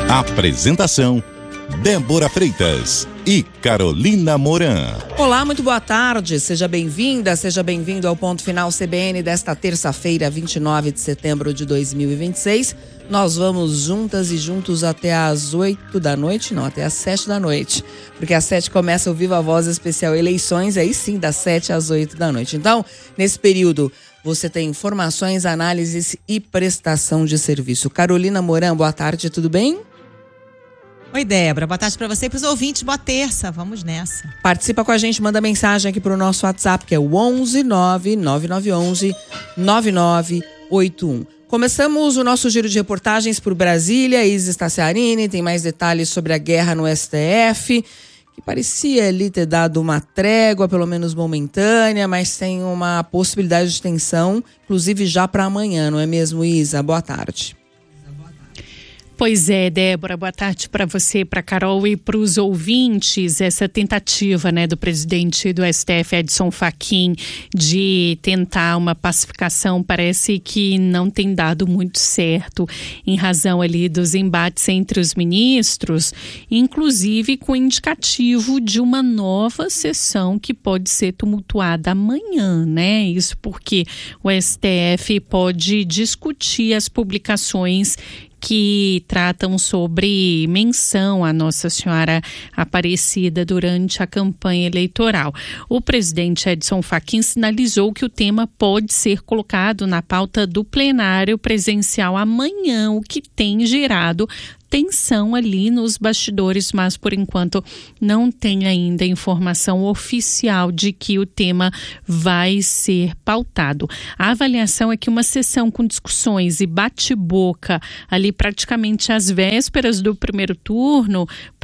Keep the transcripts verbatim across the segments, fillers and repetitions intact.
Apresentação: Débora Freitas e Carolina Moran. Olá, muito boa tarde, seja bem-vinda, seja bem-vindo ao Ponto Final C B N desta terça-feira, vinte e nove de setembro de dois mil e vinte e seis. Nós vamos juntas e juntos até às oito da noite, não, até às sete da noite, porque às sete começa o Viva Voz Especial Eleições, aí sim, das sete às oito da noite. Então, nesse período, você tem informações, análises e prestação de serviço. Carolina Moran, boa tarde, tudo bem? Oi, Débora, boa tarde para você e para os ouvintes, boa terça, vamos nessa. Participa com a gente, manda mensagem aqui para o nosso WhatsApp, que é o onze nove nove nove um um nove nove oito um. Começamos o nosso giro de reportagens por Brasília. Isis Tassiarini tem mais detalhes sobre a guerra no S T F, que parecia ali ter dado uma trégua, pelo menos momentânea, mas tem uma possibilidade de tensão, inclusive já para amanhã, não é mesmo, Isa? Boa tarde. Pois é, Débora, boa tarde para você, para Carol e para os ouvintes. Essa tentativa, né, do presidente do S T F, Edson Fachin, de tentar uma pacificação parece que não tem dado muito certo, em razão ali dos embates entre os ministros, inclusive com indicativo de uma nova sessão que pode ser tumultuada amanhã, né? Isso porque o S T F pode discutir as publicações que tratam sobre menção à Nossa Senhora Aparecida durante a campanha eleitoral. O presidente Edson Fachin sinalizou que o tema pode ser colocado na pauta do plenário presencial amanhã, o que tem gerado tensão ali nos bastidores, mas por enquanto não tem ainda informação oficial de que o tema vai ser pautado. A avaliação é que uma sessão com discussões e bate-boca ali praticamente às vésperas do primeiro turno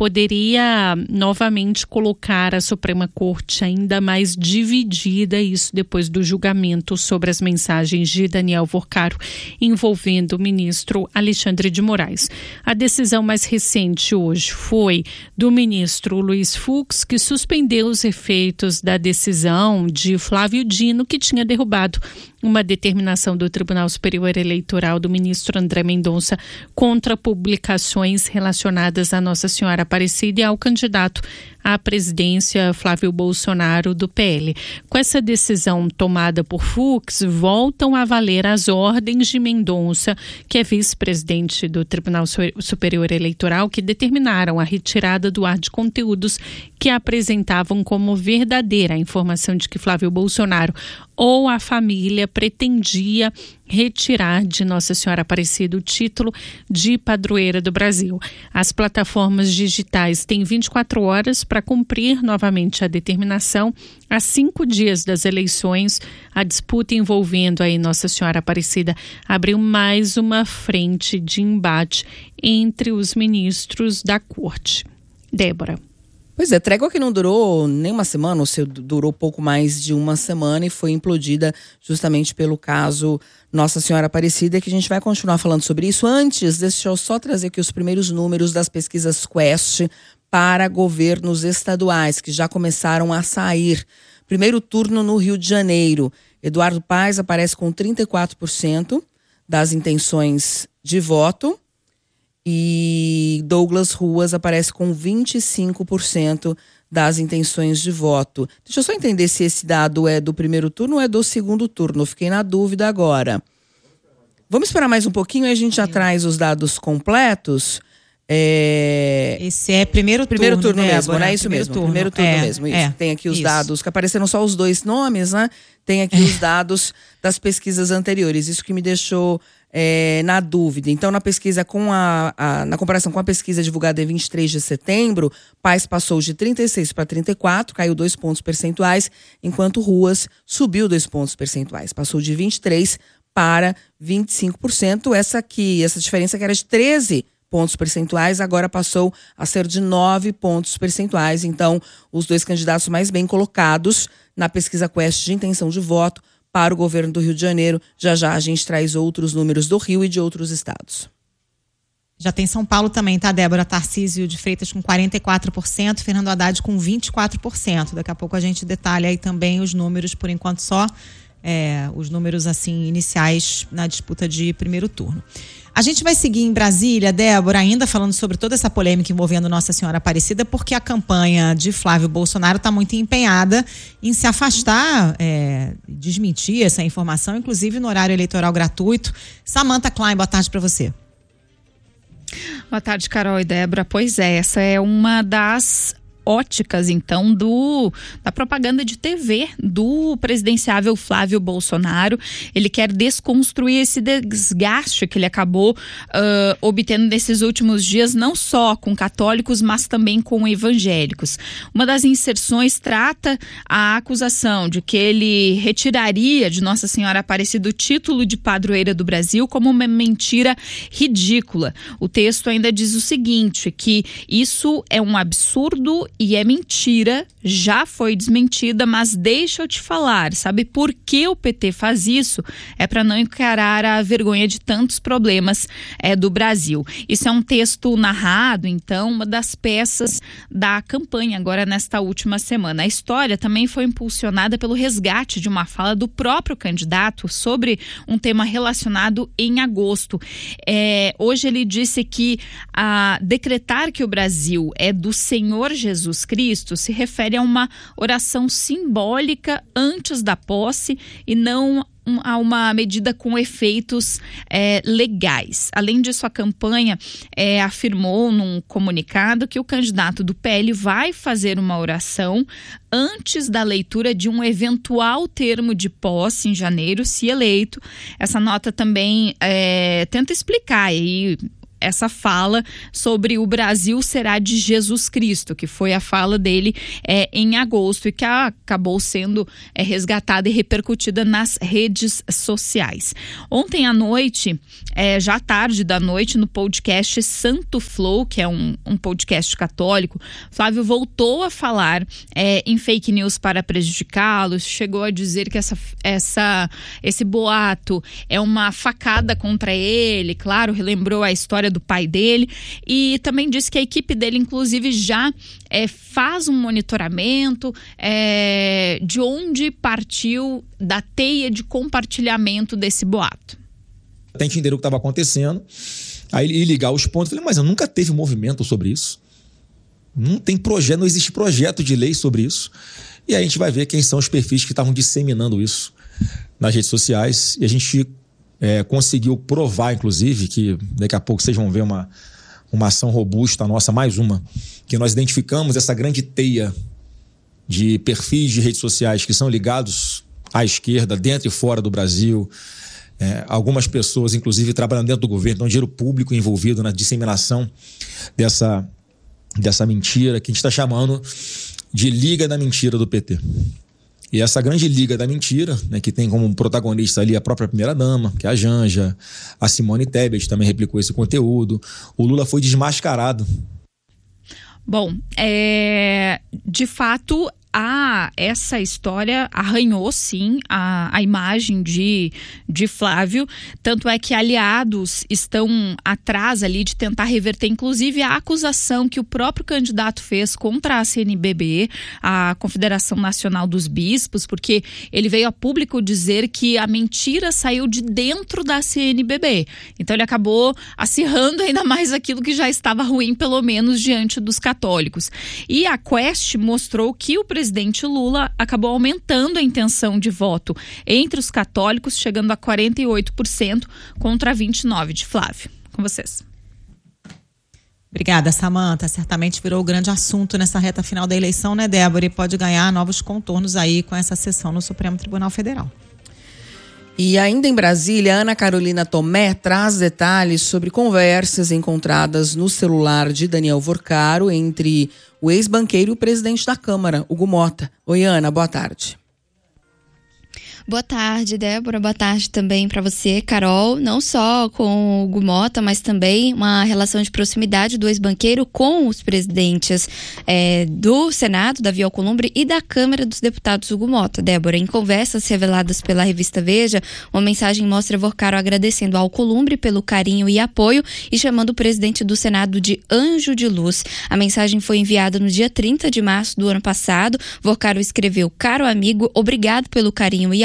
poderia novamente colocar a Suprema Corte ainda mais dividida, isso depois do julgamento sobre as mensagens de Daniel Vorcaro envolvendo o ministro Alexandre de Moraes. A A decisão mais recente hoje foi do ministro Luiz Fux, que suspendeu os efeitos da decisão de Flávio Dino, que tinha derrubado uma determinação do Tribunal Superior Eleitoral do ministro André Mendonça contra publicações relacionadas a Nossa Senhora Aparecida e ao candidato à presidência Flávio Bolsonaro do P L. Com essa decisão tomada por Fux, voltam a valer as ordens de Mendonça, que é vice-presidente do Tribunal Superior Eleitoral, que determinaram a retirada do ar de conteúdos que apresentavam como verdadeira a informação de que Flávio Bolsonaro ou a família pretendia retirar de Nossa Senhora Aparecida o título de padroeira do Brasil. As plataformas digitais têm vinte e quatro horas para cumprir novamente a determinação. Há cinco dias das eleições, a disputa envolvendo aí Nossa Senhora Aparecida abriu mais uma frente de embate entre os ministros da corte. Débora. Pois é, trégua que não durou nem uma semana, ou seja, durou pouco mais de uma semana e foi implodida justamente pelo caso Nossa Senhora Aparecida, que a gente vai continuar falando sobre isso. Antes, deixa eu só trazer aqui os primeiros números das pesquisas Quest para governos estaduais, que já começaram a sair. Primeiro turno no Rio de Janeiro. Eduardo Paes aparece com trinta e quatro por cento das intenções de voto. E Douglas Ruas aparece com vinte e cinco por cento das intenções de voto. Deixa eu só entender se esse dado é do primeiro turno ou é do segundo turno. Fiquei na dúvida agora. Vamos esperar mais um pouquinho e a gente já traz os dados completos. É... Esse é primeiro turno, Primeiro turno né, mesmo, Débora? né? Isso primeiro mesmo, turno. primeiro turno é, mesmo. Isso. É, Tem aqui os isso. dados, que apareceram só os dois nomes, né? Tem aqui os dados das pesquisas anteriores. Isso que me deixou é, na dúvida. Então, na pesquisa com a, a. Na comparação com a pesquisa divulgada em vinte e três de setembro, Paes passou de trinta e seis para trinta e quatro, caiu dois pontos percentuais, enquanto Ruas subiu dois pontos percentuais. Passou de vinte e três para vinte e cinco por cento. Essa aqui, essa diferença que era de treze pontos percentuais, agora passou a ser de nove pontos percentuais. Então, os dois candidatos mais bem colocados na pesquisa Quest de intenção de voto para o governo do Rio de Janeiro. Já já a gente traz outros números do Rio e de outros estados. Já tem São Paulo também, tá, Débora? Tarcísio de Freitas com quarenta e quatro por cento, Fernando Haddad com vinte e quatro por cento. Daqui a pouco a gente detalha aí também os números, por enquanto só é, os números assim iniciais na disputa de primeiro turno. A gente vai seguir em Brasília, Débora, ainda falando sobre toda essa polêmica envolvendo Nossa Senhora Aparecida, porque a campanha de Flávio Bolsonaro está muito empenhada em se afastar, é, desmentir essa informação, inclusive no horário eleitoral gratuito. Samantha Klein, boa tarde para você. Boa tarde, Carol e Débora. Pois é, essa é uma das óticas, então, do da propaganda de T V do presidenciável Flávio Bolsonaro. Ele quer desconstruir esse desgaste que ele acabou uh, obtendo nesses últimos dias, não só com católicos, mas também com evangélicos. Uma das inserções trata a acusação de que ele retiraria de Nossa Senhora Aparecida o título de padroeira do Brasil como uma mentira ridícula. O texto ainda diz o seguinte, que isso é um absurdo e é mentira, já foi desmentida, mas deixa eu te falar, sabe por que o P T faz isso? É para não encarar a vergonha de tantos problemas é, do Brasil. Isso é um texto narrado, então, uma das peças da campanha agora nesta última semana. A história também foi impulsionada pelo resgate de uma fala do próprio candidato sobre um tema relacionado em agosto. É, hoje ele disse que a decretar que o Brasil é do Senhor Jesus Jesus Cristo se refere a uma oração simbólica antes da posse e não a uma medida com efeitos é, legais. Além disso, a campanha é, afirmou num comunicado que o candidato do P L vai fazer uma oração antes da leitura de um eventual termo de posse em janeiro, se eleito. Essa nota também é, tenta explicar aí essa fala sobre o Brasil será de Jesus Cristo, que foi a fala dele é, em agosto e que acabou sendo é, resgatada e repercutida nas redes sociais. Ontem à noite, é, já tarde da noite, no podcast Santo Flow, que é um, um podcast católico, Flávio voltou a falar é, em fake news para prejudicá-los, chegou a dizer que essa, essa, esse boato é uma facada contra ele, claro, relembrou a história do pai dele e também disse que a equipe dele, inclusive, já é, faz um monitoramento é, de onde partiu da teia de compartilhamento desse boato. Até entender o que estava acontecendo, aí ele ligar os pontos, eu falei, mas eu nunca teve movimento sobre isso, não tem projeto, não existe projeto de lei sobre isso, e aí a gente vai ver quem são os perfis que estavam disseminando isso nas redes sociais, e a gente É, conseguiu provar, inclusive, que daqui a pouco vocês vão ver uma, uma ação robusta nossa, mais uma, que nós identificamos essa grande teia de perfis de redes sociais que são ligados à esquerda, dentro e fora do Brasil. É, algumas pessoas, inclusive, trabalhando dentro do governo, então dinheiro público envolvido na disseminação dessa, dessa mentira, que a gente está chamando de Liga da Mentira do P T. E essa grande Liga da Mentira, né, que tem como protagonista ali a própria primeira-dama, que é a Janja, a Simone Tebet também replicou esse conteúdo. O Lula foi desmascarado. Bom, é, de fato, a, essa história arranhou, sim, a, a imagem de, de Flávio. Tanto é que aliados estão atrás ali de tentar reverter, inclusive, a acusação que o próprio candidato fez contra a C N B B, a Confederação Nacional dos Bispos, porque ele veio a público dizer que a mentira saiu de dentro da C N B B. Então, ele acabou acirrando ainda mais aquilo que já estava ruim, pelo menos, diante dos católicos. E a Quest mostrou que o presidente O presidente Lula acabou aumentando a intenção de voto entre os católicos, chegando a quarenta e oito por cento contra vinte e nove por cento de Flávio. Com vocês. Obrigada, Samantha. Certamente virou o grande assunto nessa reta final da eleição, né, Débora? E pode ganhar novos contornos aí com essa sessão no Supremo Tribunal Federal. E ainda em Brasília, Ana Carolina Tomé traz detalhes sobre conversas encontradas no celular de Daniel Vorcaro entre o ex-banqueiro e o presidente da Câmara, Hugo Mota. Oi, Ana, boa tarde. Boa tarde, Débora. Boa tarde também para você, Carol. Não só com o Hugo Mota, mas também uma relação de proximidade do ex-banqueiro com os presidentes é, do Senado, Davi Alcolumbre, e da Câmara dos Deputados, Hugo Mota. Débora, em conversas reveladas pela revista Veja, uma mensagem mostra Vorcaro agradecendo ao Alcolumbre pelo carinho e apoio e chamando o presidente do Senado de anjo de luz. A mensagem foi enviada no dia trinta de março do ano passado. Vorcaro escreveu: caro amigo, obrigado pelo carinho e apoio.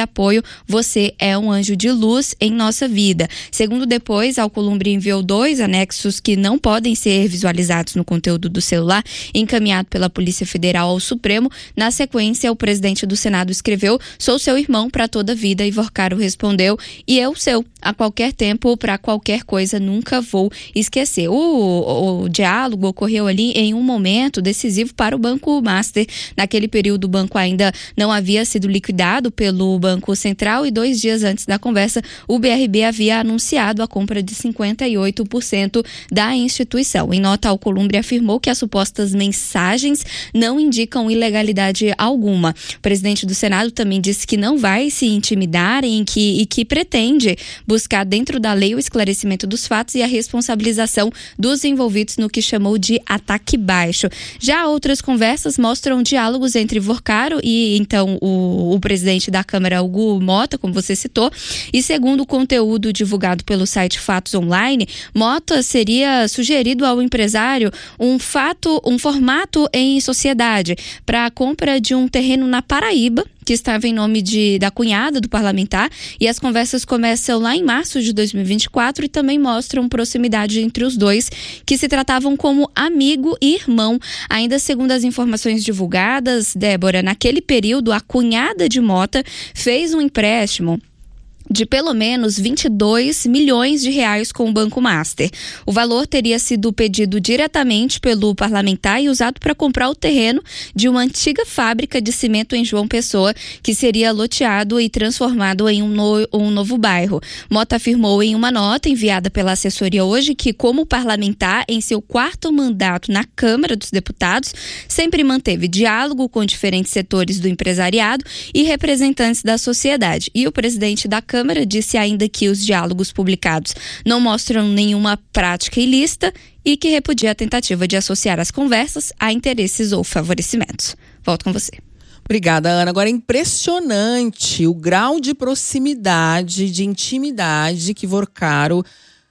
apoio. Você é um anjo de luz em nossa vida. Segundo depois, a Alcolumbre enviou dois anexos que não podem ser visualizados no conteúdo do celular, encaminhado pela Polícia Federal ao Supremo. Na sequência, o presidente do Senado escreveu: sou seu irmão para toda a vida, e Vorcaro respondeu: e eu seu, a qualquer tempo, para qualquer coisa, nunca vou esquecer. O, o, o diálogo ocorreu ali em um momento decisivo para o Banco Master. Naquele período, o banco ainda não havia sido liquidado pelo Banco Central, e dois dias antes da conversa, o B R B havia anunciado a compra de cinquenta e oito por cento da instituição. Em nota, a Alcolumbre afirmou que as supostas mensagens não indicam ilegalidade alguma. O presidente do Senado também disse que não vai se intimidar em que, e que pretende buscar dentro da lei o esclarecimento dos fatos e a responsabilização dos envolvidos no que chamou de ataque baixo. Já outras conversas mostram diálogos entre Vorcaro e então o, o presidente da Câmara, Hugo Mota, como você citou, e segundo o conteúdo divulgado pelo site Fatos Online, Mota seria sugerido ao empresário um fato, um formato em sociedade para a compra de um terreno na Paraíba, que estava em nome de, da cunhada do parlamentar, e as conversas começam lá em março de dois mil e vinte e quatro e também mostram proximidade entre os dois, que se tratavam como amigo e irmão. Ainda segundo as informações divulgadas, Débora, naquele período a cunhada de Mota fez um empréstimo de pelo menos vinte e dois milhões de reais com o Banco Master. O valor teria sido pedido diretamente pelo parlamentar e usado para comprar o terreno de uma antiga fábrica de cimento em João Pessoa, que seria loteado e transformado em um, no, um novo bairro. Mota afirmou em uma nota enviada pela assessoria hoje que, como parlamentar em seu quarto mandato na Câmara dos Deputados, sempre manteve diálogo com diferentes setores do empresariado e representantes da sociedade. E o presidente da Câmara Câmara disse ainda que os diálogos publicados não mostram nenhuma prática ilícita e que repudia a tentativa de associar as conversas a interesses ou favorecimentos. Volto com você. Obrigada, Ana. Agora é impressionante o grau de proximidade, de intimidade que Vorcaro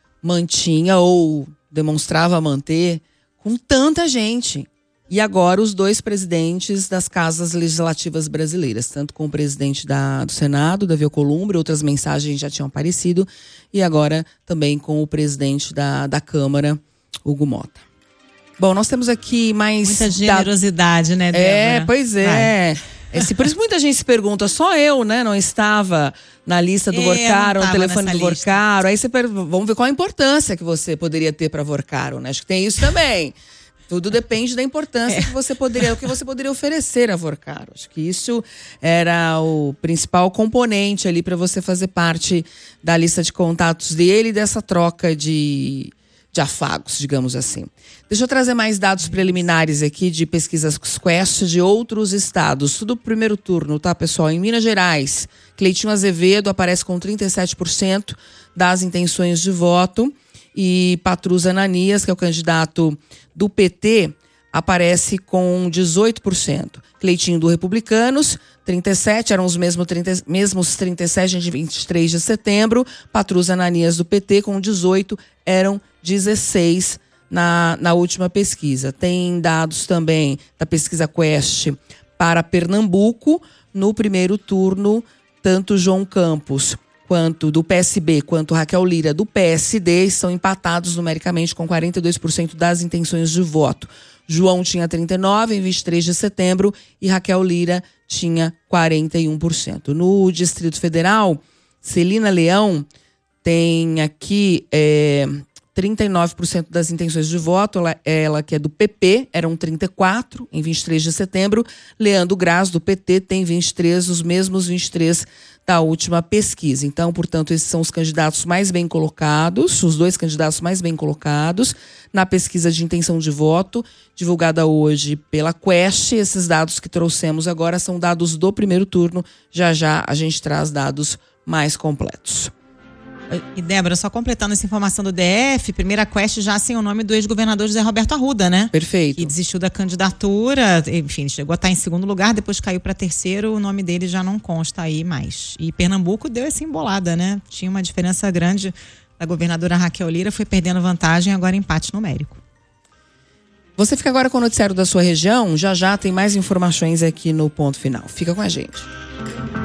mantinha ou demonstrava manter com tanta gente. E agora os dois presidentes das casas legislativas brasileiras, tanto com o presidente da, do Senado, Davi Alcolumbre, outras mensagens já tinham aparecido, e agora também com o presidente da, da Câmara, Hugo Mota. Bom, nós temos aqui mais... Muita generosidade, da... né, Débora? É, pois é. Esse, por isso muita gente se pergunta, só eu, né, não estava na lista do Vorcaro, no telefone do Vorcaro. Aí você per... vamos ver qual a importância que você poderia ter para Vorcaro, né? Acho que tem isso também. Tudo depende da importância é. que você poderia, o que você poderia oferecer a Vorcaro. Acho que isso era o principal componente ali para você fazer parte da lista de contatos dele e dessa troca de, de afagos, digamos assim. Deixa eu trazer mais dados preliminares aqui de pesquisas Quest de outros estados. Tudo primeiro turno, tá, pessoal? Em Minas Gerais, Cleitinho Azevedo aparece com trinta e sete por cento das intenções de voto. E Patrus Ananias, que é o candidato do P T, aparece com dezoito por cento. Cleitinho do Republicanos, trinta e sete por cento, eram os mesmos trinta, mesmos trinta e sete por cento de vinte e três de setembro. Patrus Ananias do P T com dezoito por cento, eram dezesseis por cento na, na última pesquisa. Tem dados também da pesquisa Quest para Pernambuco. No primeiro turno, tanto João Campos quanto do P S B, quanto Raquel Lira do P S D, estão empatados numericamente com quarenta e dois por cento das intenções de voto. João tinha trinta e nove por cento em vinte e três de setembro e Raquel Lira tinha quarenta e um por cento. No Distrito Federal, Celina Leão tem aqui é, trinta e nove por cento das intenções de voto, ela, ela que é do P P, eram trinta e quatro em vinte e três de setembro. Leandro Graz, do P T, tem vinte e três, os mesmos vinte e três da última pesquisa. Então, portanto, esses são os candidatos mais bem colocados, os dois candidatos mais bem colocados na pesquisa de intenção de voto, divulgada hoje pela Quest. Esses dados que trouxemos agora são dados do primeiro turno. Já já a gente traz dados mais completos. E Débora, só completando essa informação do D F, primeira Quest já sem o nome do ex-governador José Roberto Arruda, né? Perfeito. Que desistiu da candidatura, enfim, chegou a estar em segundo lugar, depois caiu para terceiro, o nome dele já não consta aí mais. E Pernambuco deu essa embolada, né? Tinha uma diferença grande da governadora Raquel Lira, foi perdendo vantagem, agora empate numérico. Você fica agora com o noticiário da sua região, já já tem mais informações aqui no Ponto Final. Fica com a gente.